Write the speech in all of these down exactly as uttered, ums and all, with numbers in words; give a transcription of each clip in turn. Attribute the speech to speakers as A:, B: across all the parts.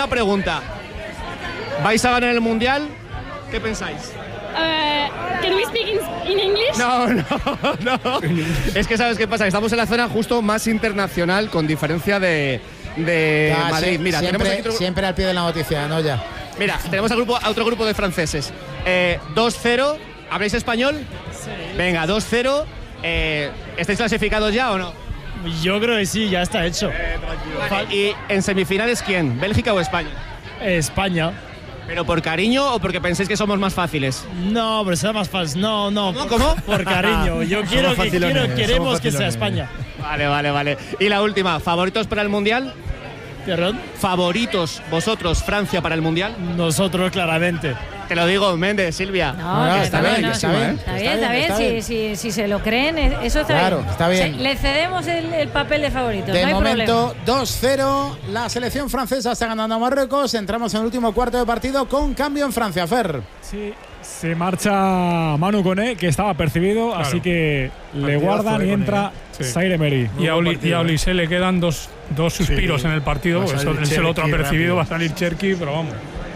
A: una pregunta. ¿Vais a ganar el Mundial? ¿Qué pensáis?
B: Uh, can we speak in, in English?
A: No, no, no. Es que ¿sabes qué pasa? Estamos en la zona justo más internacional, con diferencia de, de
C: Ah,
A: Madrid.
C: sí,
A: Mira,
C: siempre,
A: tenemos aquí otro,
C: siempre al pie de la noticia, ¿no? Ya.
A: mira, tenemos a, grupo, a otro grupo de franceses. Eh, dos cero. ¿Habláis español?
D: Sí.
A: Venga, dos cero. Eh, ¿Estáis clasificados ya o no?
D: Yo creo que sí, ya está hecho.
A: Eh, vale, ¿y en semifinales quién? ¿Bélgica o España?
D: España.
A: ¿Pero por cariño o porque pensáis que somos más fáciles?
D: No, pero será más fácil. No, no.
A: ¿Cómo? ¿Cómo?
D: Por cariño. Yo quiero que quiero, queremos que sea España.
A: Vale, vale, vale. Y la última, ¿favoritos para el Mundial?
D: ¿Perdón?
A: ¿Favoritos vosotros, Francia, para el Mundial?
D: Nosotros, claramente.
A: Te lo digo, Méndez, Silvia.
E: No,
C: No,
E: que
C: está
E: no,
C: bien,
E: no,
C: que está
E: no,
C: bien.
E: Está
C: Está
E: bien, está
C: bien,
E: bien.
C: está
E: Si,
C: bien.
E: si, si se lo creen, eso está
C: Claro,
E: bien.
C: está bien.
E: Se- le cedemos el, el papel de favorito.
C: De
E: no hay
C: momento,
E: problema.
C: dos cero. La selección francesa está ganando a Marruecos. Entramos en el último cuarto de partido con cambio en Francia. Fer.
F: Sí, se marcha Manu Koné, que estaba percibido,
G: Claro.
F: así que le
G: Partidazo
F: guardan
G: de
F: y
G: Koné,
F: entra
G: ¿eh? Sí.
F: Zaire Emery.
G: Y a, Oli,
H: partido,
G: y a
H: ¿eh?
G: Olise le quedan dos, dos suspiros
H: Sí.
G: en el partido,
H: Va a
G: porque
H: salir
G: eso es el otro ha
H: Cherki
G: percibido,
H: rápido.
G: va a salir Cherki, pero vamos.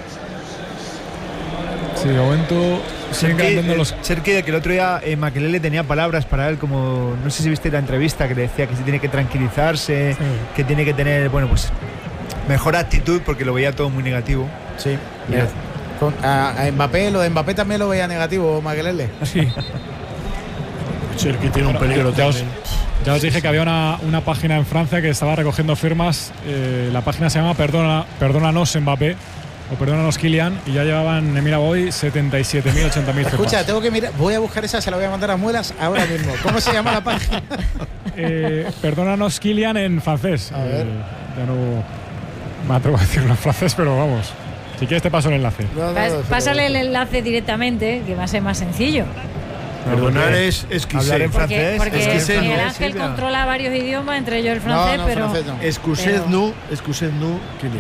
F: Sí, de momento siguen
I: Cherki,
F: cantando
I: eh,
F: los.
I: Cherki, de que el otro día eh, Makelele tenía palabras para él, como no sé si viste la entrevista, que le decía que se tiene que tranquilizarse,
F: Sí.
I: que tiene que tener, bueno, pues mejor actitud, porque lo veía todo muy negativo.
C: Sí. Mira, con, a, a Mbappé, lo de Mbappé también lo veía negativo, Makelele.
G: Sí.
H: Cherki tiene un
F: Bueno,
H: peligro
F: ya os-
H: también.
F: Ya os dije que había una, una página en Francia que estaba recogiendo firmas. Eh, la página se llama Perdona, Perdónanos Mbappé o Perdónanos Kylian, y ya llevaban, mira, hoy setenta y siete mil, ochenta mil firmas.
C: Escucha, tengo que mirar. Voy a buscar esa, se la voy a mandar a Muelas ahora mismo. ¿Cómo se llama la página?
F: Eh, Perdónanos Kylian en francés.
C: A ver.
F: Eh, ya no me atrevo a decirlo en francés, pero vamos. Si quieres te paso el enlace.
C: No, no,
E: Pas-
C: no,
E: Pásale el enlace directamente, que va a ser más sencillo.
H: Perdonar es exquisito.
I: Hablar en
E: Porque,
I: francés.
E: porque
H: es que sé,
E: Miguel
H: ¿no,
E: Ángel
I: Silvia?
E: controla varios idiomas, entre ellos el
C: No,
E: francés,
C: no,
E: pero.
C: francés no.
H: Excusez-nous, excusez-nous, Kylian.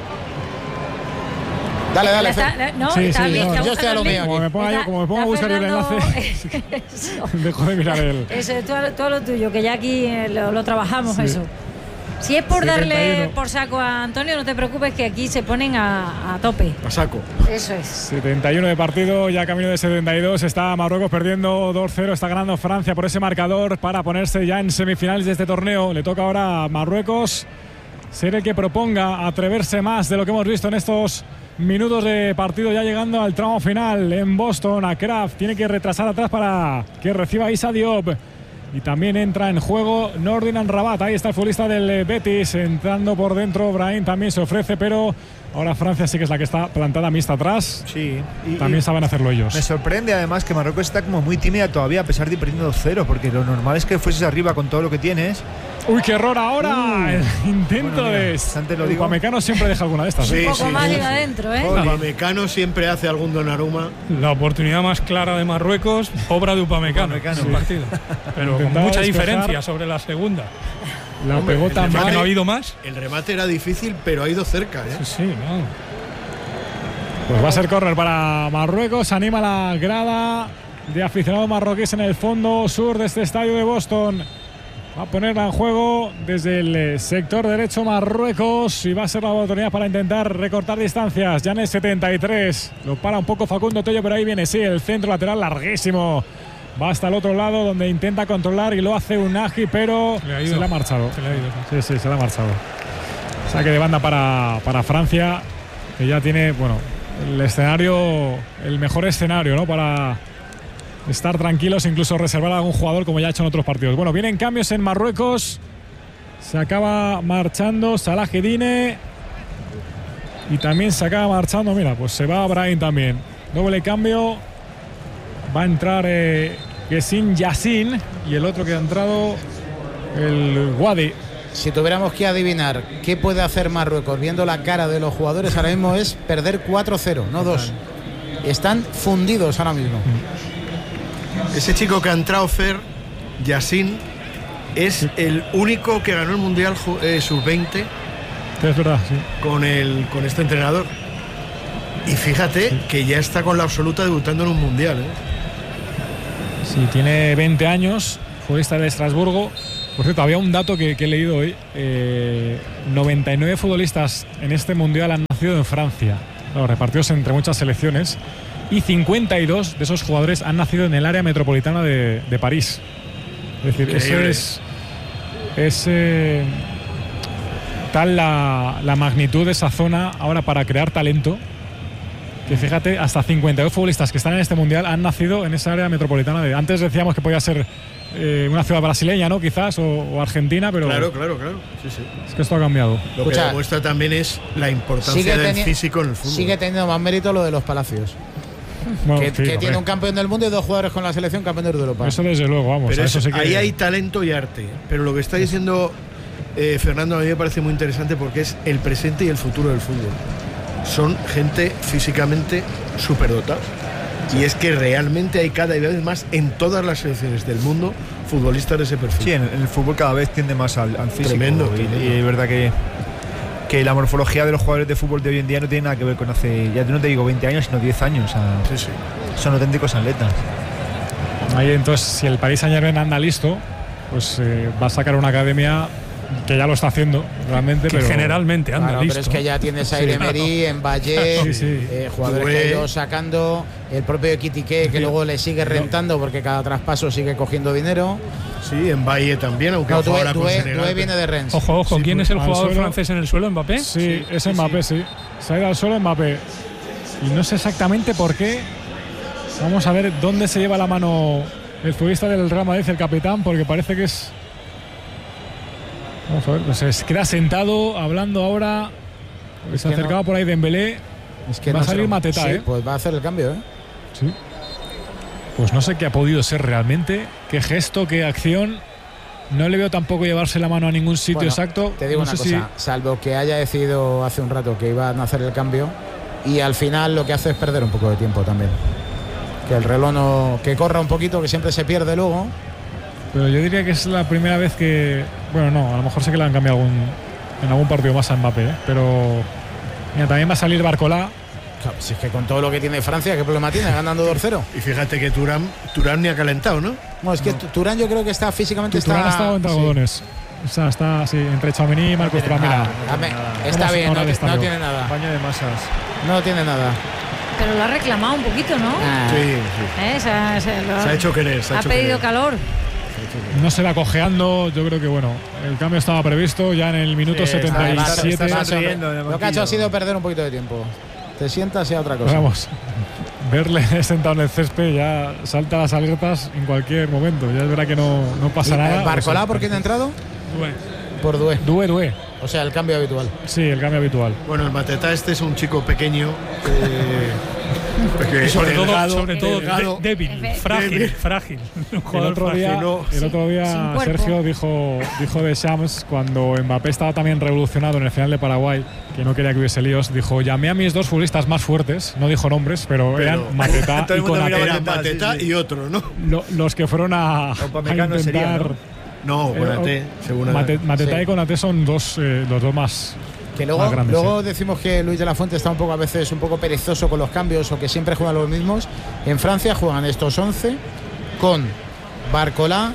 C: Dale, dale,
E: La está-
C: Fer.
E: la- no,
F: Sí,
E: está
F: sí,
E: bien,
F: no,
E: está
C: yo estoy a lo
E: buscando el
C: mío
E: link.
F: Como me ponga yo-
E: Está-
F: como me ponga a
E: está
F: buscar yo el
E: Fernando-
F: enlace.
E: Eso.
F: Dejo de mirar el.
E: Eso es todo, todo lo tuyo, que ya aquí eh, lo, lo trabajamos,
F: Sí.
E: eso. Si es por
F: setenta y
E: darle
F: uno.
E: por saco a Antonio, no te preocupes, que aquí se ponen a, a tope.
H: A saco.
E: Eso es.
F: setenta y uno de partido, ya camino de setenta y dos. Está Marruecos perdiendo dos cero. Está ganando Francia por ese marcador para ponerse ya en semifinales de este torneo. Le toca ahora a Marruecos ser el que proponga, atreverse más de lo que hemos visto en estos minutos de partido, ya llegando al tramo final en Boston. A Kraft tiene que retrasar atrás para que reciba Issa Diop. Y también entra en juego Nordin Rabat. Ahí está el futbolista del Betis entrando por dentro. Brahim también se ofrece, pero ahora Francia sí que es la que está plantada mixta atrás.
I: Sí. Y,
F: También
I: y
F: saben hacerlo ellos.
I: me sorprende además que Marruecos está como muy tímida todavía, a pesar de ir perdiendo dos cero, porque lo normal es que fueses arriba con todo lo que tienes.
F: Uy, qué error ahora.
I: Uh.
F: El intento
I: Bueno, mira,
F: de.
I: antes lo digo.
F: Upamecano siempre deja alguna de estas. ¿eh?
H: Sí,
E: Un poco
H: sí,
E: más
H: sí,
E: de
H: sí.
E: adentro, ¿eh?
H: Upamecano siempre hace algún Donnarumma.
G: La oportunidad más clara de Marruecos, obra de Upamecano,
I: Upamecano.
G: en el partido. Pero con
F: Intentaba
G: mucha
F: despejar.
G: diferencia sobre la segunda.
F: La
H: Hombre,
F: pegó
H: el
F: tan
G: ¿Ya que
H: remate-
G: no ha
F: mal.
G: habido más?
H: El remate era difícil, pero ha ido cerca, ¿eh?
G: Sí, sí, no.
F: Pues va a ser córner para Marruecos. Anima la grada de aficionados marroquíes en el fondo sur de este estadio de Boston. Va a ponerla en juego desde el eh, sector derecho Marruecos, y va a ser la oportunidad para intentar recortar distancias. Ya en el setenta y tres lo para un poco Facundo Tello, pero ahí viene, sí, el centro lateral larguísimo. Va hasta el otro lado donde intenta controlar y lo hace Unagi, pero
G: Se le ha ido.
F: se le ha marchado.
G: Se le ha ido.
F: Sí, sí, se le ha marchado. Saque de banda para, para Francia, que ya tiene, bueno, el escenario, el mejor escenario, ¿no? Para estar tranquilos, incluso reservar a algún jugador, como ya ha hecho en otros partidos. Bueno, vienen cambios en Marruecos. Se acaba marchando Salah Eddine. Y también se acaba marchando, mira, pues se va Brahim también. Doble cambio. Va a entrar eh, Gessin Yassin. Y el otro que ha entrado, el Wadi.
C: Si tuviéramos que adivinar qué puede hacer Marruecos viendo la cara de los jugadores ahora mismo, es perder cuatro cero, no dos. Están fundidos ahora mismo.
H: Ese chico que ha entrado, Fer, Yassin, es el único que ganó el Mundial ju- eh, sub veinte
F: Es verdad, sí.
H: con, el, con este entrenador. Y fíjate
F: Sí.
H: que ya está con la absoluta debutando en un Mundial, ¿eh?
F: Sí, tiene veinte años, futbolista de Estrasburgo. Por cierto, había un dato que, que he leído hoy. Eh, noventa y nueve futbolistas en este Mundial han nacido en Francia, claro, repartidos entre muchas selecciones, y cincuenta y dos de esos jugadores han nacido en el área metropolitana de, de París. Es decir, ese es, es eh, tal la, la magnitud de esa zona ahora para crear talento, que fíjate, hasta cincuenta y dos futbolistas que están en este mundial han nacido en esa área metropolitana. De, antes decíamos que podía ser eh, una ciudad brasileña, ¿no? Quizás, o, o argentina, pero.
H: Claro, claro, claro. Sí, sí.
F: Es que esto ha cambiado.
H: Lo
C: Escucha,
H: que demuestra también es la importancia del físico en el fútbol.
C: Sigue teniendo más mérito lo de los Palacios.
F: Bueno,
C: que
F: sí,
C: que tiene un campeón del mundo y dos jugadores con la selección campeones de Europa.
F: Eso desde luego, vamos.
H: Pero
F: eso
H: eso,
F: sí que...
H: ahí hay talento y arte. Pero lo que está diciendo eh, Fernando a mí me parece muy interesante porque es el presente y el futuro del fútbol. Son gente físicamente superdotada. Y es que realmente hay cada vez más en todas las selecciones del mundo futbolistas de ese perfil.
I: Sí, en, en el fútbol cada vez tiende más al, al físico.
H: Tremendo,
I: y,
H: tremendo.
I: y es verdad que, que la morfología de los jugadores de fútbol de hoy en día no tiene nada que ver con hace, ya no te digo veinte años, sino diez años. O sea,
H: sí, sí.
I: Son auténticos atletas.
F: Ahí entonces, si el Paris Saint-Germain anda listo, pues eh, va a sacar una academia que ya lo está haciendo realmente,
G: que
F: pero
G: generalmente anda
C: Claro,
G: listo.
C: pero es que ya tienes a Emery, en Valle,
F: Sí, sí.
C: eh, jugadores
H: Doué.
C: que ha ido sacando, el propio Ekitike que luego le sigue rentando porque cada traspaso sigue cogiendo dinero.
H: Sí, en Valle también, aunque
C: No,
H: ha jugado
C: Doué,
H: ahora con
C: Doué-
H: Senegal.
C: Doué viene de Rennes.
G: Ojo, ojo,
F: Sí,
G: ¿quién
F: pues,
G: es el
F: al
G: jugador
F: suelo.
G: francés en el suelo? ¿Mbappé?
F: sí, es Mbappé, sí. Se ha ido al suelo Mbappé. Y no sé exactamente por qué. Vamos a ver dónde se lleva la mano el futbolista del Real Madrid, el capitán, porque parece que es. Vamos a ver, pues se queda sentado hablando ahora.
C: Es
F: Se
C: que
F: acercaba
C: no-
F: por ahí Dembélé.
C: Es que
F: va a
C: se
F: salir
C: lo-
F: Mateta,
C: sí,
F: ¿eh?
C: Pues va a hacer el cambio, ¿eh?
F: Sí. Pues no sé qué ha podido ser realmente, qué gesto, qué acción. No le veo tampoco llevarse la mano a ningún sitio
C: Bueno,
F: exacto.
C: Te digo
F: No
C: una
F: sé
C: cosa, salvo que haya decidido hace un rato que iban a hacer el cambio y al final lo que hace es perder un poco de tiempo también. Que el reloj no, que corra un poquito, que siempre se pierde luego.
F: si- Pero yo diría que es la primera vez que. Bueno, no, a lo mejor sí que le han cambiado algún, en algún partido más a Mbappé, ¿eh? Pero. Mira, también va a salir Barcolá.
C: Claro, si es que con todo lo que tiene Francia, ¿qué problema tiene? Ganando dos cero.
H: Y fíjate que Turán, Turán ni ha calentado, ¿no?
C: Bueno, es que Turán yo creo que está físicamente
F: Turán
C: está.
F: ha estado entre
C: sí.
F: algodones. O sea, está así, entre Tchouaméni y Marcos Thuram. Mira,
C: Ah, ame- está
F: Vamos
C: bien,
F: ahora
C: no,
F: al
C: ti-
F: estadio.
C: no tiene nada.
I: Baño de masas.
C: No tiene nada.
E: Pero lo ha reclamado un poquito, ¿no?
C: Ah,
H: Sí, sí.
E: ¿Eh? Se ha, se lo-
H: Se ha hecho querer. Se ha,
E: ha
H: hecho
E: pedido
H: querer.
E: calor.
F: no se va cojeando. Yo creo que, bueno, el cambio estaba previsto ya en el minuto
I: Sí,
F: setenta y siete.
I: está- está
C: Paso,
I: sonriendo en el
C: lo que ha hecho
I: banquillo.
C: ha sido perder un poquito de tiempo. Te sientas y a otra cosa.
F: Vamos, verle sentado en el césped ya salta las alertas en cualquier momento. Ya es verdad que no, no pasa
C: ¿Y,
F: nada.
C: eh, ¿Barcolá por quién ha entrado?
G: Bueno,
C: Por Doué.
F: Dué, Dué.
C: O sea, el cambio habitual.
F: Sí, el cambio habitual.
H: Bueno, el Mateta este es un chico pequeño. Eh, porque
G: sobre todo,
H: delgado,
G: sobre todo
H: delgado.
G: de- débil,
E: Efe-
G: frágil,
H: Débil.
G: frágil. Un
F: El
G: jugador
F: otro
G: frágil.
F: día,
H: no.
F: el otro
E: Sin
F: día
E: cuerpo.
F: Sergio dijo, dijo de Shams cuando Mbappé estaba también revolucionado en el final de Paraguay, que no quería que hubiese líos, dijo, llamé a mis dos futbolistas más fuertes, no dijo nombres, pero,
H: Pero-
F: eran Mateta
I: Todo el
F: y
I: mundo
F: Konaté,
I: miraba
H: Era
I: Mateta,
H: Mateta
I: sí, sí.
H: y otro, ¿no?
F: lo- los que fueron a, a
I: Upamecano
F: intentar…
I: sería, ¿no?
H: No, Konaté,
F: Eh,
H: según
F: Mate- Mateta
C: Sí.
F: y Konaté son dos, eh, los dos más…
C: Que luego,
F: Más grandes,
C: luego decimos que Luis de la Fuente está un poco a veces un poco perezoso con los cambios o que siempre juegan los mismos. En Francia juegan estos once con Barcolá,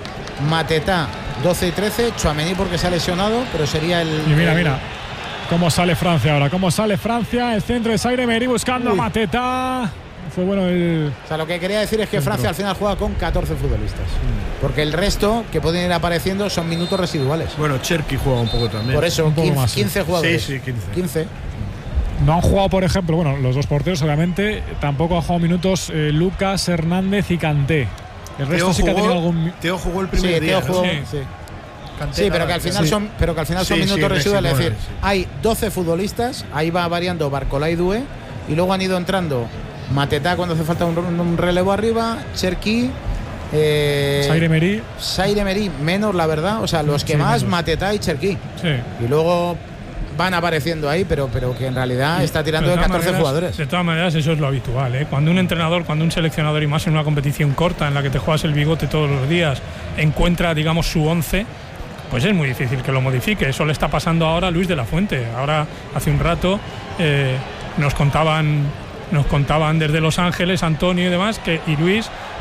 C: Mateta doce y trece, Tchouaméni porque se ha lesionado, pero sería el.
F: Y mira,
C: el-
F: mira, cómo sale Francia ahora, cómo sale Francia, el centro de Zaire Emery buscando
C: Uy.
F: a Mateta. Fue bueno el…
C: O sea, lo que quería decir es que Francia al final juega con catorce futbolistas. Porque el resto que pueden ir apareciendo son minutos residuales.
H: Bueno, Cherky juega un poco también.
C: Por eso,
F: un poco
C: quince,
F: más, sí.
C: quince jugadores.
H: Sí, sí, quince.
C: quince.
F: No han jugado, por ejemplo, bueno, los dos porteros obviamente, tampoco han jugado minutos eh, Lucas, Hernández y Kanté. El resto
H: Teo
F: sí que ha
H: jugó,
F: tenido algún…
H: Teo jugó el
C: Sí,
H: primer día.
C: Teo
H: ¿no?
C: jugó.
G: Sí.
C: Sí.
I: Kanté
C: Sí, pero
I: nada,
C: que al final
F: sí.
C: son, pero que al final son
H: Sí,
C: minutos
H: sí,
C: residuales. Es
H: residuales,
C: decir,
H: sí.
C: hay doce futbolistas, ahí va variando Barcolá y Doué, y luego han ido entrando Mateta cuando hace falta un, un relevo arriba, Cherky, eh,
F: Zaire Emery,
C: Zaire Emery, menos la verdad, o sea, los que
F: Sí,
C: más,
F: menos.
C: Mateta y Cherky.
F: sí.
C: Y luego van apareciendo ahí, pero, pero que en realidad está tirando de
G: Pero todas
C: catorce
G: maneras-
C: jugadores.
G: De todas maneras, eso es lo habitual. ¿eh? Cuando un entrenador, cuando un seleccionador, y más en una competición corta en la que te juegas el bigote todos los días, encuentra, digamos, su once, pues es muy difícil que lo modifique. Eso le está pasando ahora a Luis de la Fuente. Ahora, hace un rato, eh, nos contaban nos contaban desde Los Ángeles, Antonio y demás, que y Luis,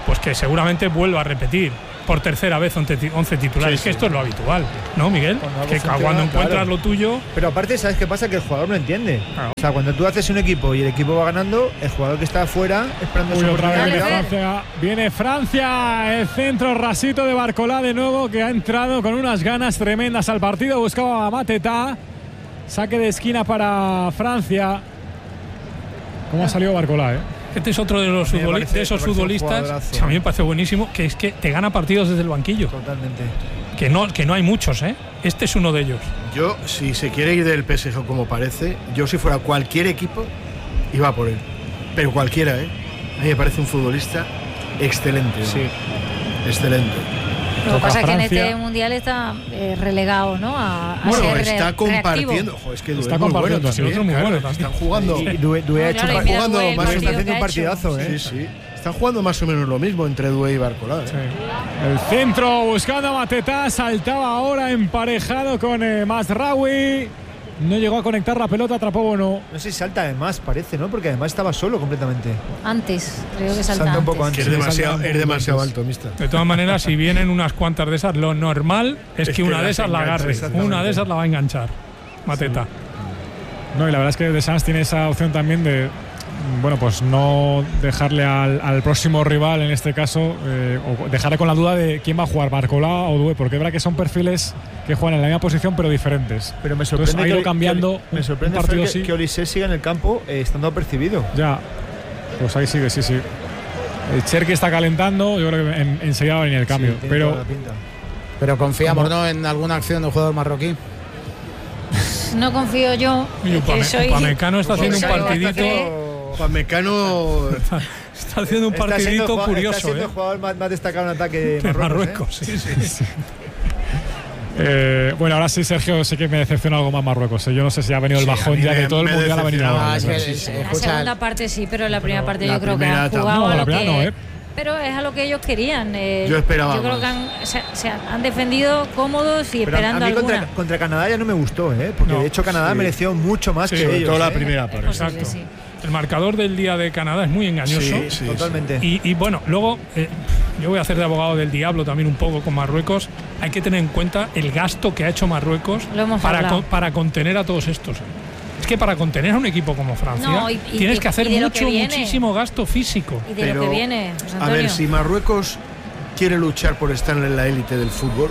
G: pues que seguramente vuelva a repetir por tercera vez once titulares, sí, sí. que esto es lo habitual, ¿no, Miguel? Cuando que funciona, cuando encuentras claro. lo tuyo.
I: Pero aparte, ¿sabes qué pasa? Que el jugador no entiende. Claro. O sea, cuando tú haces un equipo y el equipo va ganando, el jugador que está afuera esperando su oportunidad.
F: Viene Francia, viene Francia, el centro rasito de Barcolá de nuevo, que ha entrado con unas ganas tremendas al partido, buscaba a Mateta. Saque de esquina para Francia. ¿Cómo ha salido Barcolá, eh?
G: Este es otro de los futboli de esos futbolistas, a mí me parece buenísimo, que es que te gana partidos desde el banquillo.
I: Totalmente.
G: Que no, que no hay muchos, ¿eh? Este es uno de ellos.
H: Yo, si se quiere ir del P S G como parece, yo si fuera cualquier equipo, iba por él. Pero cualquiera, ¿eh? A mí me parece un futbolista excelente. ¿no?
I: Sí.
H: Excelente.
E: Lo que pasa es que en este mundial está eh, relegado, ¿no? A, a
H: bueno,
E: ser
H: está
E: re
H: compartiendo. Ojo, es que
F: está compartiendo.
H: Bueno, también,
F: otro muy
H: claro,
F: bueno.
H: Están jugando.
I: Y Doué, Doué ha hecho
E: claro,
I: un
H: jugando
E: Doué,
H: más
E: el
H: está
I: haciendo un partidazo, ¿eh?
H: Sí, sí. Están jugando más o menos lo mismo entre Doué y Barcolá. ¿eh?
F: Sí. El centro buscando a Mateta, saltaba ahora emparejado con eh, Mazraoui. No llegó a conectar la pelota, atrapó Bono.
I: No sé si salta además, parece, ¿no? Porque además estaba solo completamente.
E: Antes, creo que salta,
I: salta un poco
E: antes.
I: antes.
H: Que es demasiado, es demasiado alto, mister.
G: De todas maneras, si vienen unas cuantas de esas, lo normal es, es que, que una de esas la agarre. Una de esas la va a enganchar. Mateta. Sí.
F: No, y la verdad es que Deschamps tiene esa opción también de, bueno, pues no dejarle al, al próximo rival, en este caso, eh, o dejarle con la duda de quién va a jugar, Barcolá o Doué, porque es verdad que son perfiles que juegan en la misma posición pero diferentes.
I: Pero me sorprende
F: Entonces, ha ido
I: que,
F: cambiando.
I: Que, me sorprende
F: un partido
I: que,
F: sí.
I: que Olise siga en el campo eh, estando apercibido.
F: Ya, pues ahí sigue, sí, sí. El Cherki está calentando, yo creo que en, enseguida va a venir el cambio.
I: Sí,
F: pero,
C: pero confiamos, ¿no?, en alguna acción del jugador marroquí.
E: No confío yo.
G: Y Upame,
E: soy,
G: Upamecano está haciendo un partidito.
H: Upamecano
G: está haciendo un partidito
I: está
G: curioso.
I: Está siendo
G: ¿eh?
I: el jugador más, más destacado en ataque de,
G: de
I: Marruecos.
G: Marruecos
I: ¿eh?
G: sí, sí, sí.
F: Eh, bueno, ahora sí, Sergio, sí que me decepciona algo más Marruecos. ¿eh? Yo no sé si ha venido sí, el bajón ya de todo el mundial ha venido ahora.
E: En la segunda parte sí, pero en la primera parte yo creo que han jugado
F: no,
E: a
F: la
E: lo que,
F: no, ¿eh?
E: Pero es a lo que ellos querían. Eh,
H: yo esperaba
E: Yo creo
H: más.
E: que han, se, se han defendido cómodos y
I: pero
E: esperando
I: a mí
E: alguna.
I: Contra, contra Canadá ya no me gustó, ¿eh? Porque
G: no,
I: de hecho Canadá
H: sí.
I: mereció mucho más
H: sí,
I: que ellos.
H: Toda la
I: ¿eh?
H: primera parte.
G: Exacto.
E: Sí.
G: El marcador del día de Canadá es muy engañoso.
H: Sí, sí,
I: totalmente.
G: Y, y bueno, luego eh, yo voy a hacer de abogado del diablo también un poco con Marruecos. Hay que tener en cuenta el gasto que ha hecho Marruecos para, con, para contener a todos estos. Es que para contener a un equipo como Francia
E: no, y, y,
G: tienes que hacer
E: que
G: mucho, muchísimo gasto físico.
E: Y de
H: Pero,
E: lo que viene, José Antonio.
H: A ver, si Marruecos quiere luchar por estar en la élite del fútbol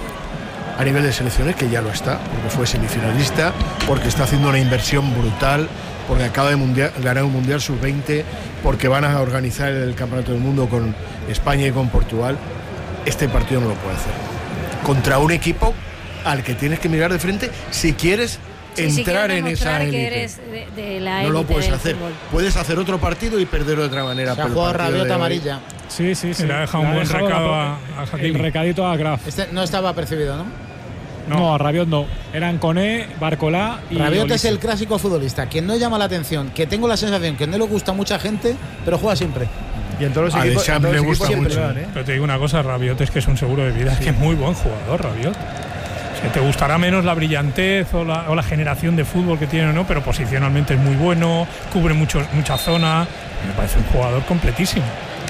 H: a nivel de selecciones, que ya lo está, porque fue semifinalista, porque está haciendo una inversión brutal, porque acaba de mundial, ganar un mundial sub veinte, porque van a organizar el campeonato del mundo con España y con Portugal, este partido no lo puede hacer contra un equipo al que tienes que mirar de frente si quieres
E: sí,
H: entrar
E: si
H: en esa élite.
E: De, de la
H: no lo puedes hacer.
E: Fútbol.
H: Puedes hacer otro partido y perderlo de otra manera.
C: Se ha jugado rabiota amarilla.
F: Sí, sí, sí.
G: Le ha dejado un buen recado a, a
F: El recadito a Graf.
C: Este no estaba percibido, ¿no?
F: No, no, a Rabiot no. Eran Koné, Barcolá y
C: Rabiot
F: Olise.
C: es el clásico futbolista, quien no llama la atención, que tengo la sensación que no le gusta a mucha gente, pero juega siempre.
I: Y en todos los
H: a
I: equipos,
H: en todos
I: le
H: los
I: gusta
H: equipos
I: mucho.
H: siempre,
I: ¿eh?
G: Pero te digo una cosa, Rabiot es que es un seguro de vida. Sí. Es que es muy buen jugador, Rabiot. O sea, te gustará menos la brillantez o la, o la generación de fútbol que tiene o no, pero posicionalmente es muy bueno, cubre mucho, mucha zona. Me parece un jugador completísimo.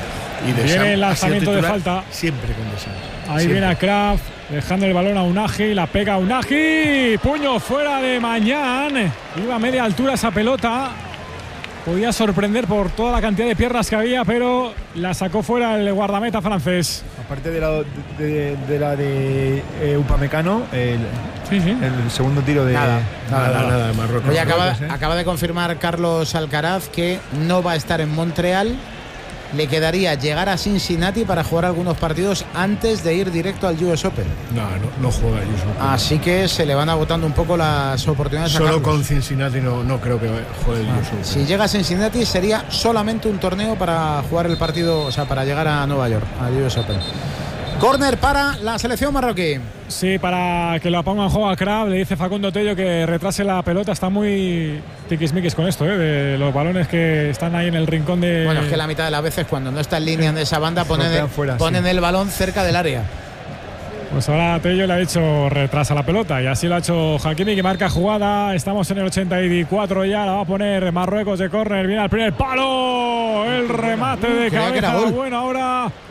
H: Y de
F: viene el lanzamiento de falta.
H: Siempre con Deschamps.
F: Ahí
H: siempre.
F: viene a Kraft, dejando el balón a Unagi, la pega a Unagi, puño fuera de Mañán, iba a media altura esa pelota, podía sorprender por toda la cantidad de piernas que había, pero la sacó fuera el guardameta francés.
I: Aparte de la de, de, de, la de eh, Upamecano, el, sí, sí. el segundo tiro de
C: nada, nada, nada, nada de
H: Marruecos.
C: Oye, acaba,
I: ¿eh?
C: acaba de confirmar Carlos Alcaraz que no va a estar en Montreal. Le quedaría llegar a Cincinnati para jugar algunos partidos antes de ir directo al U S Open.
H: No, no, no juega al U S Open.
C: Así que se le van agotando un poco las oportunidades.
H: Solo
C: a Carlos.
H: con Cincinnati no, no creo que juegue el
C: ah,
H: U S Open.
C: Si llega a Cincinnati sería solamente un torneo para jugar el partido, o sea, para llegar a Nueva York, al U S Open. Córner para la selección marroquí.
F: Sí, para que la ponga en juego a Kraft, le dice Facundo Tello que retrase la pelota. Está muy tiquismiquis con esto, ¿eh? De los balones que están ahí en el rincón de...
C: Bueno, es que la mitad de las veces cuando no está en línea de esa banda ponen, el,
I: fuera,
C: ponen
I: sí.
C: el balón cerca del área.
F: Pues ahora Tello le ha dicho retrasa la pelota y así lo ha hecho Hakimi, que marca jugada. Estamos en el ochenta y cuatro ya, la va a poner Marruecos de córner. Viene al primer palo, el remate de cabeza. Bueno, ahora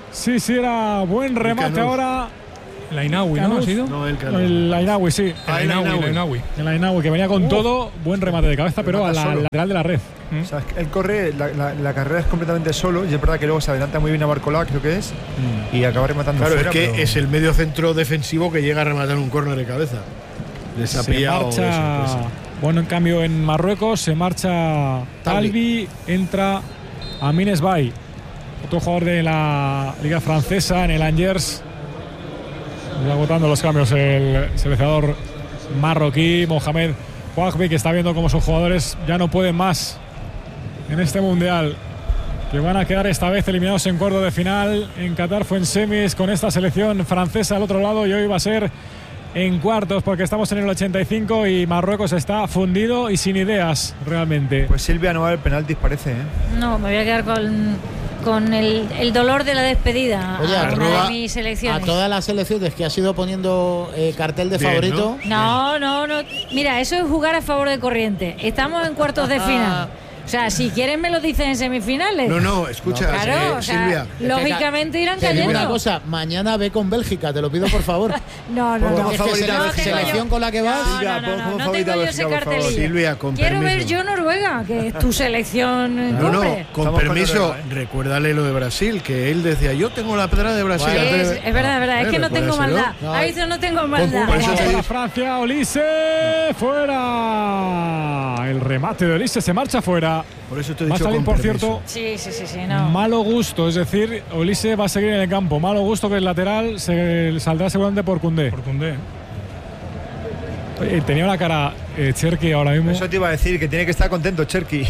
F: Sí, sí, era buen remate ahora.
G: El Ainawi, ¿no? ¿Ha sido?
H: No, el Canós.
F: El Ainawi, sí.
G: El Ainawi, el Ainawi.
F: El Ainawi, que venía con
I: Uf.
F: todo. Buen remate de cabeza, pero a la
I: solo.
F: lateral de la red.
I: O sea, es que él corre, la, la, la carrera es completamente solo y es verdad que luego se adelanta muy bien a Barcolá, creo que es, mm. y acaba rematando
H: Claro,
I: fuera,
H: es que
I: pero...
H: es el medio centro defensivo que llega a rematar un córner de cabeza. Les ha
F: Se
H: pillado
F: marcha,
H: de sorpresa.
F: bueno, en cambio en Marruecos se marcha Talbi, entra Amines Bay, otro jugador de la Liga Francesa en el Angers. Ya votando los cambios el seleccionador marroquí, Mohamed Ouagbi, que está viendo cómo sus jugadores ya no pueden más en este mundial, que van a quedar esta vez eliminados en cuartos de final. En Qatar fue en semis con esta selección francesa al otro lado y hoy va a ser en cuartos, porque estamos en el ochenta y cinco y Marruecos está fundido y sin ideas realmente.
I: Pues Silvia no va a haber penaltis, parece, ¿eh?
E: No, me voy a quedar con, con el, el dolor de la despedida.
C: Oye,
E: a una
C: arroba
E: de mis selecciones.
C: a todas las selecciones que has ido poniendo eh, cartel de
H: Bien,
C: favorito.
E: No, no, no. Mira, eso es jugar a favor de corriente. Estamos en cuartos de final. O sea, si quieren me lo dicen en semifinales.
H: No, no, escucha,
E: Claro,
H: eh,
E: o sea,
H: Silvia.
E: lógicamente irán
C: Te digo
E: cayendo.
C: una cosa, mañana ve con Bélgica, te lo pido por favor.
E: No, no, no.
C: Porque es que
H: favorita
C: sele-
H: a Bélgica.
C: selección con la que vas.
E: No, no, no, no, no tengo yo ese cartelillo.
H: Silvia, con
E: Quiero ver
H: permiso.
E: yo Noruega, que es tu selección.
H: No, no,
E: cumple.
H: con
I: Estamos con
H: permiso,
I: Noruega, ¿eh?
H: recuérdale lo de Brasil, que él decía, yo tengo la pedra de Brasil.
C: Bueno,
H: antes
E: Es,
H: de-
E: es verdad, es verdad, es
H: Eh,
E: que no tengo
H: recuérdaselo.
E: maldad.
C: No,
E: ¿Ha visto? No tengo maldad.
H: por eso te
F: Para
H: digo-
F: Francia, Olise fuera. El remate de Olise se marcha fuera.
H: Por eso te he
F: Va a
H: dicho
F: salir,
H: con
F: por
H: permiso.
F: cierto,
E: Sí, sí, sí, sí, no.
F: malo gusto, es decir, Olise va a seguir en el campo. Malo gusto que el lateral se saldrá seguramente por Koundé.
G: Por Koundé.
F: Oye, tenía una cara eh, Cherki ahora mismo.
I: Eso te iba a decir, que tiene que estar contento Cherki.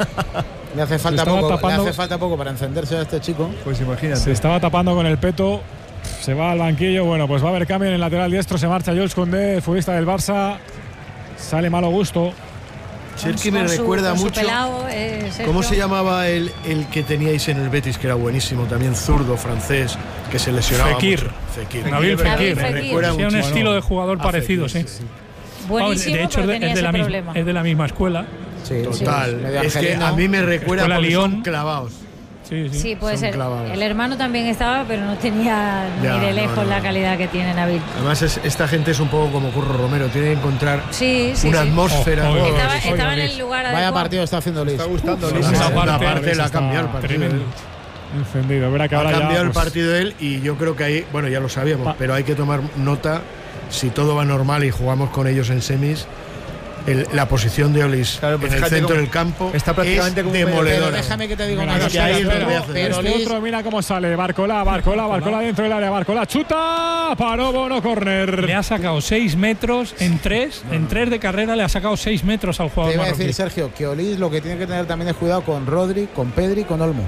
C: Le hace falta
F: estaba
C: poco,
F: tapando-
C: le hace falta poco para encenderse a este chico.
I: Pues imagínate.
F: Se estaba tapando con el peto. Se va al banquillo. Bueno, pues va a haber cambio en el lateral diestro. Se marcha Jules Koundé, el futbolista del Barça. Sale malo gusto.
H: Cherki
E: Con
H: me
E: su-
H: recuerda
E: con su
H: mucho.
E: pelao, eh, Sergio.
H: ¿Cómo se llamaba el, el que teníais en el Betis, que era buenísimo, también zurdo, francés, que se lesionaba
G: Fekir.
H: mucho? Fekir.
G: Nabil
E: Nabil
G: Fekir.
H: Me
E: Fekir.
H: recuerda
G: Sí, un
H: muchísimo.
G: estilo de jugador
H: a
G: parecido,
H: Fekir,
G: sí.
E: Buenísimo,
G: de hecho,
E: pero
G: es de,
E: tenía
G: es de
E: ese
G: la misma,
E: problema.
G: es de la misma escuela.
C: Sí,
H: Total.
C: sí, medio
H: Es que
C: argelino.
H: a mí me recuerda
G: Escuela
H: porque son
G: Lyon.
H: clavados.
G: Sí, sí.
E: Sí, puede
H: Son
E: ser.
H: clavados.
E: El hermano también estaba, pero no tenía
H: Ya,
E: ni de
H: no,
E: lejos
H: no,
E: la
H: no.
E: calidad que tiene Nabil.
H: Además, es- esta gente es un poco como Curro Romero, tiene que encontrar
E: Sí, sí,
H: una
E: sí.
H: atmósfera.
G: Oh, oh,
E: Estaba,
G: Oye,
E: estaba en
G: Luis.
E: el lugar
C: Vaya
E: adecuado.
C: partido está haciendo Luis.
I: Está gustando,
H: La
I: Luis.
G: Esa
H: segunda
G: parte,
H: parte
F: Luis
H: la ha
F: está
H: cambiado el partido.
G: tremendo.
F: Encendido. Verá que
H: Ha
F: ahora ya,
H: cambiado el
F: pues,
H: partido de él y yo creo que ahí, bueno, ya lo sabíamos,
F: Pa-
H: pero hay que tomar nota, si todo va normal y jugamos con ellos en semis, el- la posición de Olis
I: Claro, pues
H: en el
I: fíjate
H: centro
I: cómo
H: del campo
I: está prácticamente
H: es
I: como un medio-
H: demoledora.
C: Pero déjame que te diga
F: Mira,
C: una
H: es
C: cosa.
H: que ahí es
C: pero,
H: donde hace.
C: pero
F: este
C: Luis,
F: otro, mira cómo sale. Barcolá, Barcolá, Barcolá dentro del área. Barcolá, chuta. Paró, Bono, córner.
G: Le ha sacado seis metros en tres, en tres de carrera le ha sacado seis metros al
C: te
G: jugador
C: iba a
G: marroquí.
C: decir, Sergio, que Olis lo que tiene que tener también es cuidado con Rodri, con Pedri y con Olmo.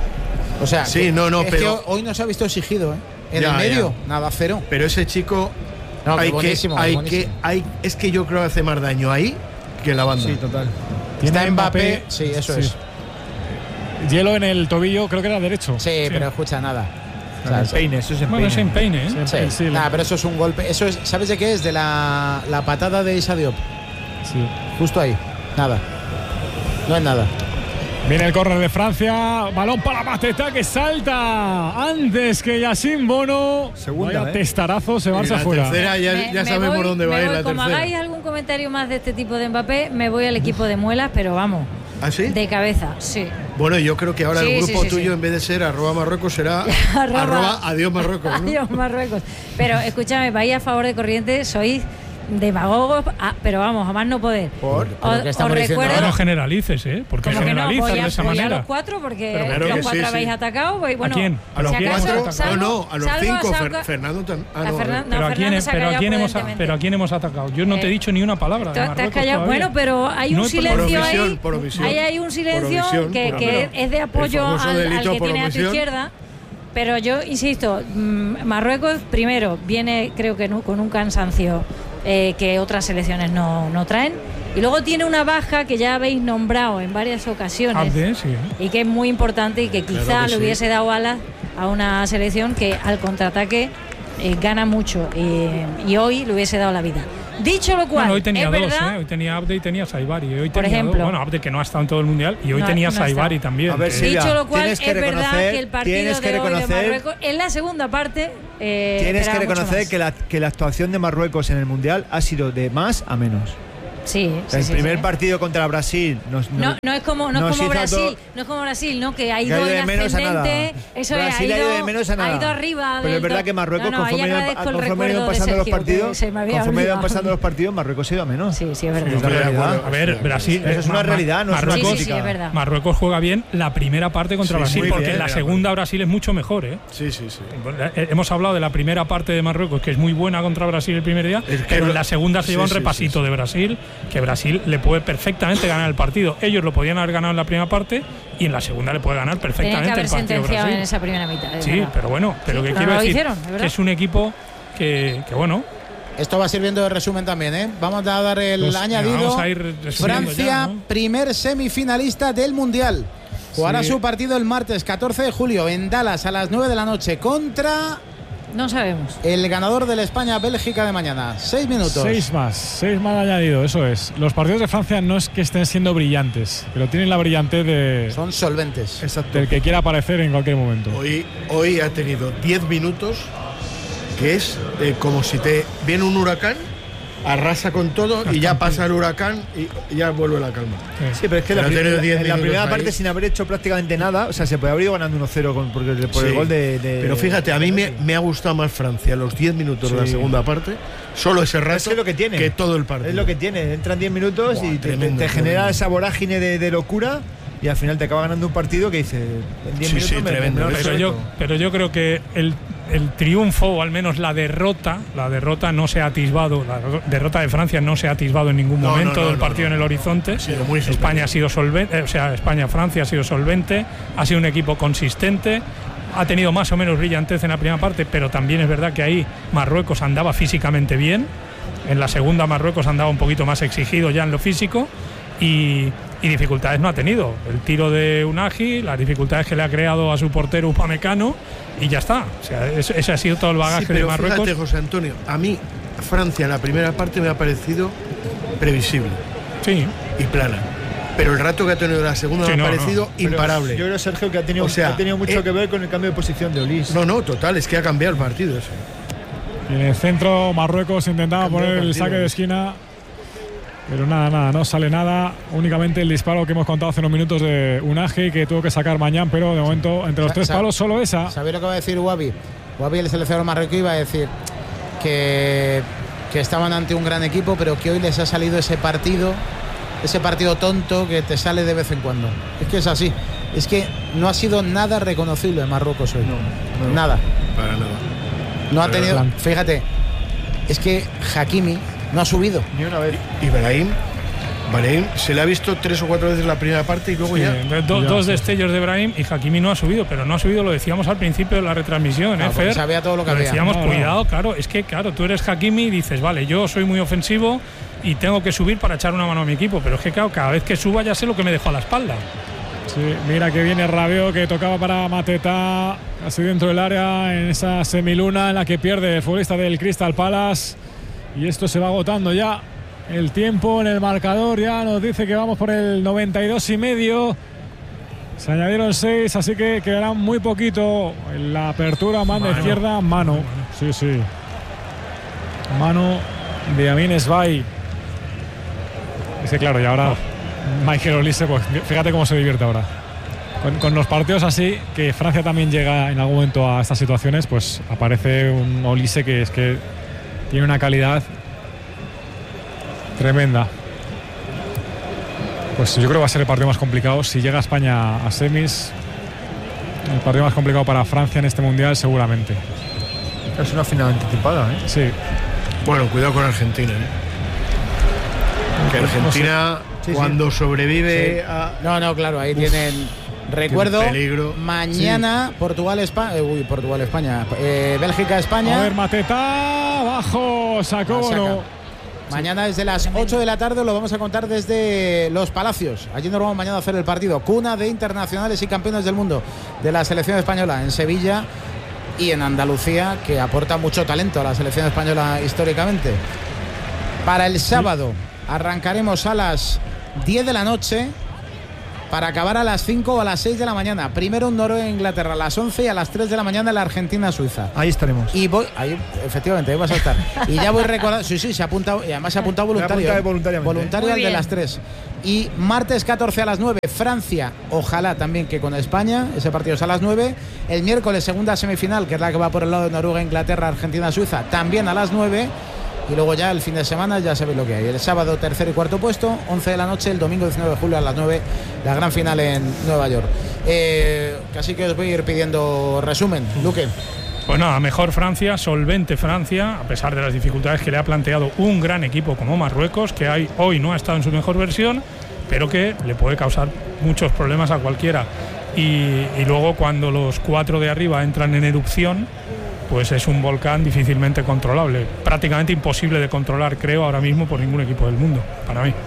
C: O sea,
H: Sí,
C: que-
H: no, no,
C: es
H: pero-
C: que hoy no se ha visto exigido, ¿eh? En
H: Ya,
C: el medio,
H: ya.
C: nada, cero.
H: Pero ese chico
C: No, que
H: hay que,
C: buenísimo,
H: hay
C: buenísimo.
H: que, hay, es que yo creo que hace más daño ahí que en la banda.
I: Sí, total.
C: Está
F: Tiene
C: Mbappé, sí, eso es.
F: Hielo en el tobillo, creo que era derecho.
C: Sí, pero escucha, nada. O sea,
I: En
C: eso-
I: peine, eso es en
G: Bueno, es en
I: peine.
G: peine, ¿eh?
C: Sí,
F: Sí, sí,
C: nada, pero eso es un golpe. Eso es, ¿sabes de qué es? De la, la patada de Issa Diop.
F: sí.
C: Justo ahí. Nada. No es nada.
F: Viene el córner de Francia. Balón para Mateta que salta antes que Yacine Bono.
I: Segunda,
F: Vaya
I: ¿eh?
F: testarazo, se
H: Y
F: marcha
H: la
F: fuera.
H: tercera ya,
E: Me-
H: ya
E: me
H: sabemos
E: voy-
H: dónde va a
E: me
H: ir
E: voy,
H: la
E: como
H: tercera.
E: hagáis algún comentario más de este tipo de Mbappé, me voy al equipo de muelas, pero vamos,
H: ¿Ah, sí?
E: de cabeza, sí.
H: Bueno, yo creo que ahora
E: Sí,
H: el
E: sí,
H: grupo
E: sí,
H: tuyo
E: sí.
H: en vez de ser arroba Marruecos será
E: Arroba-
H: arroba adiós Marruecos, ¿no?
E: Adiós, Marruecos. Pero escúchame, vais a favor de corriente, sois demagogos, ah, pero vamos, a más no poder.
C: ¿Por?
E: Os,
C: ¿Pero qué
E: os
C: estamos diciendo
E: recuerdo.
G: Pero no generalices, ¿eh? Porque
E: Como que no,
G: generalizas
E: voy a,
G: de esa
E: voy a
G: manera.
E: los cuatro porque
G: Pero
H: claro
E: los
H: que
E: cuatro
H: sí,
E: habéis
H: sí.
E: atacado. Pues, bueno,
G: ¿A quién? ¿A los
E: si acaso,
G: cuatro?
H: No,
E: salvo-
H: no, a los
E: salvo
H: cinco.
E: Salvo-
H: Fer- Fernando tam- ah,
E: a
H: no,
E: Fernan-
G: Pero
E: no,
G: a, quién,
E: Fernando se ha
G: pero, a
E: callado
G: quién hemos,
E: prudentemente.
G: pero a quién hemos atacado. Yo no te he
E: Eh,
G: dicho ni una palabra.
E: Te-
G: De
E: te has
G: Marruecos
E: callado.
G: todavía.
E: Bueno, pero hay
G: No
E: un
G: es por
E: silencio
H: omisión,
E: ahí.
H: por omisión.
E: Ahí hay un silencio
H: omisión,
E: que,
H: por-
E: que
H: claro.
E: es de apoyo
H: El famoso
E: al, al
H: delito
E: que
H: por
E: tiene a tu
H: omisión.
E: izquierda. Pero yo insisto, mm, Marruecos primero viene, creo que no- con un cansancio eh, que otras selecciones no, no traen. Y luego tiene una baja que ya habéis nombrado en varias ocasiones.
G: Abde, sí.
E: Y que es muy importante y que quizá
H: Claro que
E: le
H: sí.
E: hubiese dado alas a una selección que al contraataque eh, gana mucho y, y hoy le hubiese dado la vida. Dicho lo cual,
G: bueno, hoy tenía
E: es
G: dos,
E: verdad,
G: ¿eh? Hoy tenía Abde y tenía Saibari. Hoy
E: por
G: tenía
E: ejemplo,
G: dos. Bueno, Abde que no ha estado en todo el mundial y hoy
E: no,
G: tenía
E: no
G: Saibari
E: está.
G: también.
I: A ver,
G: que-
I: Silvia,
E: dicho lo cual,
I: tienes
E: es
I: que
E: verdad
I: reconocer-
E: que el partido
I: tienes que
E: de hoy de
I: reconocer-
E: Marruecos, en la segunda parte, eh,
I: Tienes que
E: esperaba mucho
I: reconocer
E: más.
I: que la, que la actuación de Marruecos en el Mundial ha sido de más a menos.
E: Sí, sí,
I: el
E: sí,
I: primer
E: sí.
I: partido contra Brasil nos,
E: No, no es como, no es
I: nos
E: como
I: hizo
E: Brasil,
I: todo-
E: no es como Brasil, ¿no? Que ha
I: que
E: ido
I: ha ido de
E: en
I: menos a nada.
E: ascendente. Eso es,
I: Brasil
E: ha
I: ha
E: ido,
I: ido de menos a nada.
E: ha ido arriba.
I: Pero
E: del
I: es verdad
E: to-
I: que Marruecos,
E: no, no, ahí
I: conforme, iban,
E: agradezco el
I: conforme iban
E: recuerdo de
I: pasando los
E: Sergio, que
I: partidos,
E: se me había
I: conforme iban
E: olvidado.
I: pasando los partidos, Marruecos ha ido a menos.
E: Sí, sí, es verdad.
I: Es la realidad.
G: A ver, Brasil.
I: Eso es una
G: Ma-
I: realidad, no es una
G: Marruecos,
E: Sí, sí, sí, es verdad.
G: Marruecos juega bien la primera parte contra
H: Sí,
G: Brasil,
H: muy
G: porque
H: bien,
G: en la
H: de
G: segunda Brasil es mucho mejor, ¿eh?
H: Sí, sí, sí.
G: Eh, Hemos hablado de la primera parte de Marruecos, que es muy buena contra Brasil el primer día,
H: Es que
G: pero
H: lo-
G: en la segunda se
H: sí,
G: lleva un
H: sí,
G: repasito
H: sí, sí.
G: de Brasil, que Brasil le puede perfectamente ganar el partido. Ellos lo podían haber ganado en la primera parte y en la segunda le puede ganar
E: Tenían que
G: perfectamente
E: haber
G: el partido
E: sentenciado
G: Brasil.
E: en esa primera mitad. es
G: Sí,
E: verdad.
G: pero bueno, pero
E: Sí,
G: que
E: pero
G: quiero
E: no lo
G: decir
E: hicieron, es verdad.
G: que es un equipo que, que bueno,
C: Esto va sirviendo de resumen también, ¿eh? Vamos a dar el
G: Pues,
C: añadido.
G: vamos a ir resumiendo
C: Francia,
G: ya, ¿no?
C: primer semifinalista del Mundial. Jugará
G: Sí.
C: su partido el martes catorce de julio en Dallas a las nueve de la noche contra
E: No sabemos.
C: el ganador del España-Bélgica de mañana. Seis minutos.
F: Seis más, seis más añadido, eso es. Los partidos de Francia no es que estén siendo brillantes, pero tienen la brillantez de,
C: Son solventes.
H: Exacto.
F: del que quiera aparecer en cualquier momento.
H: Hoy, hoy ha tenido diez minutos, que es eh, como si te viene un huracán, arrasa con todo y ya pasa el huracán y ya vuelve la calma.
I: Sí, pero es que la,
H: Pero ha
I: prim-
H: tenido
I: la-
H: diez
I: en la
H: minutos
I: primera
H: ahí.
I: parte, sin haber hecho prácticamente nada, o sea, se puede haber ido ganando uno cero con, por, el- por el
H: Sí.
I: gol de, de-
H: Pero fíjate, a mí me, me ha gustado más Francia los diez minutos de la
I: Sí.
H: segunda parte, solo ese rato,
I: Es que es lo que tiene.
H: que todo el partido.
I: Es lo que tiene. Entran diez minutos
H: Buah,
I: y te,
H: tremendo,
I: te genera
H: tremendo.
I: esa vorágine de, de locura y al final te acaba ganando un partido que dice en diez
H: Sí,
I: minutos
H: sí,
I: me-
H: tremendo.
I: me lo
G: pero
I: resuelto.
G: yo, pero yo creo que el, el triunfo, o al menos la derrota, la derrota no se ha atisbado, la derrota de Francia no se ha atisbado en ningún
H: No,
G: momento
H: no, no,
G: del
H: no,
G: partido
H: no.
G: en el horizonte.
H: Ha sido muy solvente.
G: España ha sido solvente, eh, o sea, España-Francia ha sido solvente, ha sido un equipo consistente. Ha tenido más o menos brillantez en la primera parte, pero también es verdad que ahí Marruecos andaba físicamente bien. En la segunda Marruecos andaba un poquito más exigido ya en lo físico y, y dificultades no ha tenido. El tiro de Unagi, las dificultades que le ha creado a su portero Upamecano y ya está. O sea, ese, ese ha sido todo el bagaje
H: Sí, pero
G: de Marruecos.
H: fíjate, José Antonio, a mí Francia en la primera parte me ha parecido previsible
G: Sí,
H: y plana. Pero el rato que ha tenido la segunda
G: Sí,
H: me
G: no,
H: ha
G: no.
H: parecido
I: Pero
H: imparable.
I: Yo creo, Sergio, que ha tenido,
H: O sea,
I: ha tenido mucho
H: eh,
I: que ver con el cambio de posición de Olis.
H: No, no, total, es que ha cambiado el partido eso.
F: Y en el centro Marruecos intentaba
H: Cambió
F: poner
H: el
F: el
H: partido.
F: saque de esquina, pero nada, nada, no sale nada. Únicamente el disparo que hemos contado hace unos minutos de Unagi, que tuvo que sacar Mañán, pero de momento entre los
C: Sa-
F: tres
C: sa-
F: palos solo esa.
C: ¿Sabéis lo que va a decir Wabi? Wabi, el seleccionador marroquí, iba a decir que, que estaban ante un gran equipo, pero que hoy les ha salido ese partido, ese partido tonto que te sale de vez en cuando. Es que es así. Es que no ha sido nada reconocible en Marruecos hoy.
H: no.
C: Nada.
H: Para nada.
C: No ha
H: Pero
C: tenido.
F: plan-
C: Fíjate, es que Hakimi no ha subido.
I: Ni una vez.
H: Y Brahim, Brahim se le ha visto tres o cuatro veces la primera parte y luego
G: Sí,
H: ya.
G: de- do-
F: Ya,
G: dos
F: sí.
G: destellos de Brahim y Hakimi no ha subido, pero no ha subido, lo decíamos al principio de la retransmisión,
C: Claro,
G: ¿eh,
C: porque
G: Fer?
C: sabía todo lo que había.
G: Decíamos,
F: No, no.
G: cuidado, claro, es que claro, tú eres Hakimi y dices, vale, yo soy muy ofensivo y tengo que subir para echar una mano a mi equipo, pero es que claro, cada vez que suba ya sé lo que me dejó a la espalda.
F: Sí, mira que viene Rabiot, que tocaba para Mateta, así dentro del área, en esa semiluna en la que pierde el futbolista del Crystal Palace. Y esto se va agotando ya. El tiempo en el marcador ya nos dice que vamos por el noventa y dos y medio. Se añadieron seis, así que quedará muy poquito. En la apertura, mano
G: Mano.
F: izquierda, mano. Sí, sí. Mano de Amin Esbay. Es que claro, y ahora Michael Olise, pues fíjate cómo se divierte ahora. Con, con los partidos así, que Francia también llega en algún momento a estas situaciones, pues aparece un Olise que es que tiene una calidad tremenda. Pues yo creo que va a ser el partido más complicado. Si llega España a semis, el partido más complicado para Francia en este mundial seguramente.
I: Es una final anticipada, ¿eh?
F: Sí.
H: Bueno, cuidado con Argentina, ¿eh? Que Argentina,
I: Sí, sí.
H: cuando sobrevive a.
C: No, no, claro, ahí tienen. Recuerdo,
H: tiene peligro.
C: mañana Portugal-España. uy, Portugal-España. Eh,
F: A
C: Bélgica-España.
F: ver, Mateta, abajo, sacó
C: La saca.
F: uno.
C: Mañana desde las ocho de la tarde lo vamos a contar desde Los Palacios. Allí nos vamos mañana a hacer el partido. Cuna de internacionales y campeones del mundo de la selección española en Sevilla y en Andalucía, que aporta mucho talento a la selección española históricamente. Para el sábado arrancaremos a las diez de la noche para acabar a las cinco o a las seis de la mañana. Primero un Noruega-Inglaterra a las once y a las tres de la mañana la Argentina-Suiza.
I: Ahí estaremos.
C: Y voy, ahí, efectivamente, ahí vas a estar. Y ya voy recordando, sí, sí, se ha apuntado, y además se ha apuntado voluntario.
I: ¿eh? Voluntariamente.
C: Voluntario al de las tres. Y martes catorce a las nueve, Francia, ojalá también que con España, ese partido es a las nueve. El miércoles, segunda semifinal, que es la que va por el lado de Noruega-Inglaterra, Argentina-Suiza, también a las nueve. Y luego ya el fin de semana ya sabéis lo que hay. El sábado tercer y cuarto puesto, once de la noche, el domingo diecinueve de julio a las nueve, la gran final en Nueva York. Eh, casi que os voy a ir pidiendo resumen. Luque.
G: Pues nada, mejor Francia, solvente Francia, a pesar de las dificultades que le ha planteado un gran equipo como Marruecos, que hay, hoy no ha estado en su mejor versión, pero que le puede causar muchos problemas a cualquiera. Y, y luego cuando los cuatro de arriba entran en erupción, pues es un volcán difícilmente controlable, prácticamente imposible de controlar, creo, ahora mismo por ningún equipo del mundo, para mí.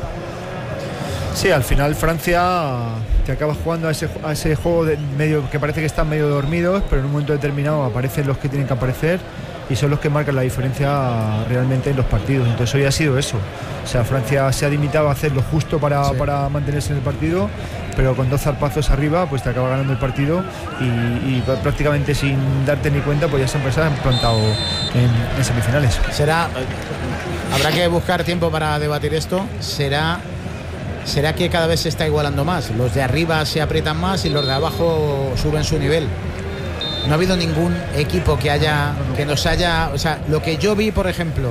I: Sí, al final Francia te acaba jugando a ese, a ese juego de medio que parece que están medio dormidos, pero en un momento determinado aparecen los que tienen que aparecer y son los que marcan la diferencia realmente en los partidos. Entonces hoy ha sido eso. O sea, Francia se ha limitado a hacer lo justo para, sí. para mantenerse en el partido, pero con dos zarpazos arriba pues te acaba ganando el partido y, y prácticamente sin darte ni cuenta pues ya siempre se han plantado en, en semifinales.
C: Será, habrá que buscar tiempo para debatir esto. Será será que cada vez se está igualando más. Los de arriba se aprietan más y los de abajo suben su nivel. No ha habido ningún equipo que haya que nos haya, o sea, lo que yo vi, por ejemplo,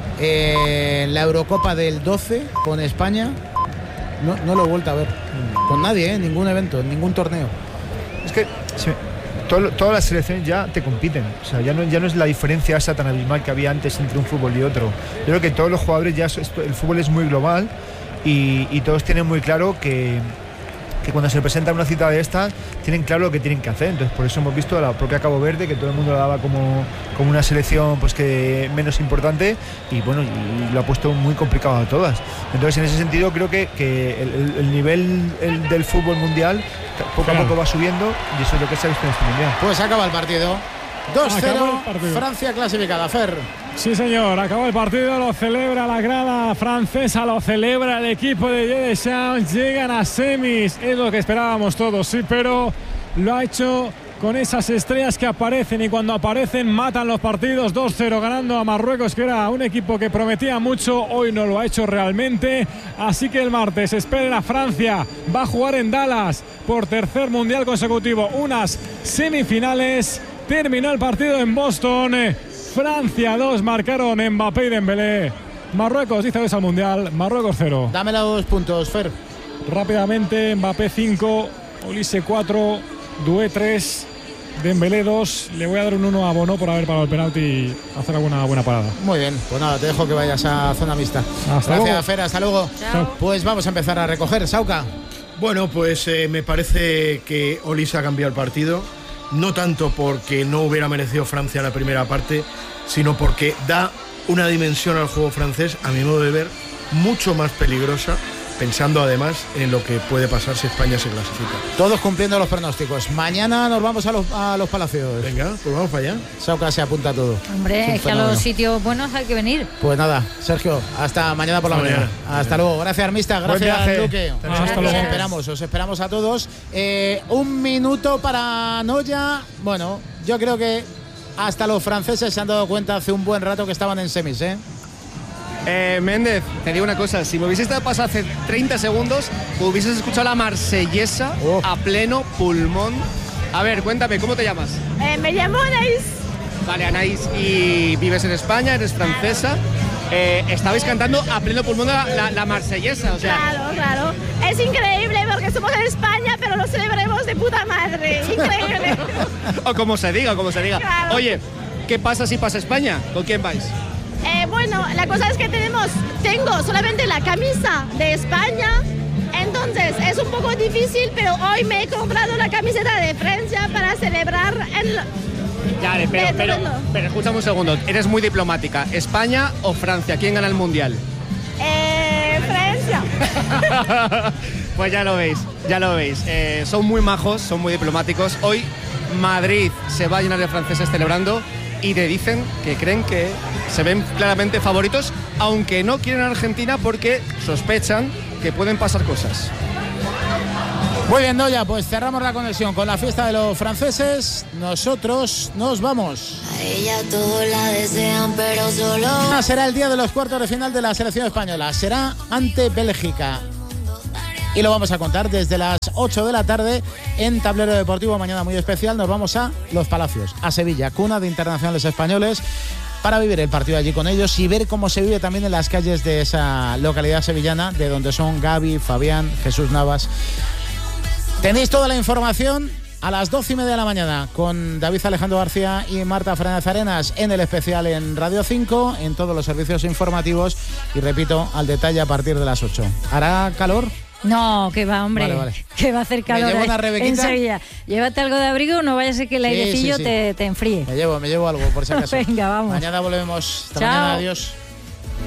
C: eh, en la Eurocopa del doce con España, no, no lo he vuelto a ver con nadie, ¿eh? Ningún evento, ningún torneo.
I: Es que sí, todo, todas las selecciones ya te compiten, o sea, ya no, ya no es la diferencia esa tan abismal que había antes entre un fútbol y otro. Yo creo que todos los jugadores ya, esto, el fútbol es muy global y, y todos tienen muy claro que que cuando se presenta una cita de estas tienen claro lo que tienen que hacer. Entonces por eso hemos visto a la propia Cabo Verde, que todo el mundo la daba como, como una selección pues que menos importante y bueno, y lo ha puesto muy complicado a todas. Entonces en ese sentido creo que, que el, el nivel el del fútbol mundial poco a poco va subiendo y eso es lo que se ha visto en este mundial.
C: Pues acaba el partido dos cero, Francia clasificada. Fer.
F: Sí, señor, acabó el partido, lo celebra la grada francesa, lo celebra el equipo de Didier Deschamps, llegan a semis, es lo que esperábamos todos, sí, pero lo ha hecho con esas estrellas que aparecen y cuando aparecen matan los partidos. Dos cero ganando a Marruecos, que era un equipo que prometía mucho, hoy no lo ha hecho realmente, así que el martes esperen a Francia, va a jugar en Dallas por tercer mundial consecutivo, unas semifinales. Terminó el partido en Boston. Francia dos, marcaron Mbappé y Dembélé. Marruecos dice vez al Mundial, Marruecos cero.
C: Dame los dos puntos, Fer.
F: Rápidamente, Mbappé cinco, Olise cuatro, Doué tres, Dembélé dos. Le voy a dar un uno a Bono por haber parado el penalti y hacer alguna buena parada.
C: Muy bien, pues nada, te dejo que vayas a zona mixta.
F: Hasta
C: Gracias,
F: luego.
C: Fer, hasta luego.
F: Chao.
C: Pues vamos a empezar a recoger, Sauca.
H: Bueno, pues eh, me parece que Olise ha cambiado el partido. No tanto porque no hubiera merecido Francia la primera parte, sino porque da una dimensión al juego francés, a mi modo de ver, mucho más peligrosa, pensando además en lo que puede pasar si España se clasifica.
C: Todos cumpliendo los pronósticos. Mañana nos vamos a los, a los Palacios.
H: Venga, pues vamos para allá.
C: Sauca se apunta todo.
E: Hombre, es, es que a los sitios buenos hay que venir.
C: Pues nada, Sergio, hasta mañana por la
H: hasta
C: mañana.
H: mañana.
C: Hasta luego. Gracias, Armista. Gracias, Luque.
F: Hasta luego.
C: Os esperamos, os esperamos a todos. Eh, un minuto para Noya. Bueno, yo creo que hasta los franceses se han dado cuenta hace un buen rato que estaban en semis, ¿eh?
A: Eh, Méndez, te digo una cosa, si me hubieses dado paso hace treinta segundos, hubieses escuchado la marsellesa oh. a pleno pulmón. A ver, cuéntame, ¿cómo te llamas?
B: Eh, me llamo Anaís.
A: Vale, Anaís, y vives en España, eres francesa. Eh, estabais cantando a pleno pulmón la, la, la marsellesa, o sea.
B: Claro, claro. Es increíble porque somos en España, pero lo celebremos de puta madre. Increíble.
A: O como se diga, o como se diga.
B: Claro.
A: Oye, ¿qué pasa si pasa España? ¿Con quién vais?
B: Eh, bueno, la cosa es que tenemos, tengo solamente la camisa de España, entonces es un poco difícil, pero hoy me he comprado la camiseta de Francia para celebrar el...
A: Ya, pero, pero, pero escúchame un segundo, eres muy diplomática. ¿España o Francia? ¿Quién gana el Mundial?
B: Eh, Francia.
A: Pues ya lo veis, ya lo veis. Eh, son muy majos, son muy diplomáticos. Hoy Madrid se va a llenar de franceses celebrando y te dicen que creen que se ven claramente favoritos, aunque no quieren a Argentina porque sospechan que pueden pasar cosas.
C: Muy bien, Noya, pues cerramos la conexión con la fiesta de los franceses. Nosotros nos vamos.
J: A ella todos la desean, pero solo...
C: Será el día de los cuartos de final de la selección española. Será ante Bélgica. Y lo vamos a contar desde las ocho de la tarde en Tablero Deportivo. Mañana muy especial. Nos vamos a Los Palacios, a Sevilla, cuna de internacionales españoles, para vivir el partido allí con ellos y ver cómo se vive también en las calles de esa localidad sevillana, de donde son Gaby, Fabián, Jesús Navas. Tenéis toda la información a las doce y media de la mañana con David Alejandro García y Marta Fernández Arenas en el especial en Radio cinco, en todos los servicios informativos y, repito, al detalle a partir de las ocho. ¿Hará calor?
E: No, que va, hombre,
C: vale, vale.
E: que va a hacer calor
C: ¿Me llevo una
E: en Sevilla. Llévate algo de abrigo, no vaya a ser que el
C: sí,
E: airecillo
C: sí, sí.
E: Te, te enfríe.
C: Me llevo, me llevo algo por si acaso.
E: Venga, vamos.
C: Mañana volvemos. Hasta
E: Chao.
C: mañana, adiós.